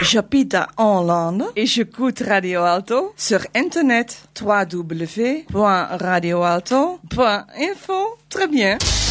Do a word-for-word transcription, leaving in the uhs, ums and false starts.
J'habite en Hollande et j'écoute Radio Alto sur Internet w w w point radio alto point info. Très bien.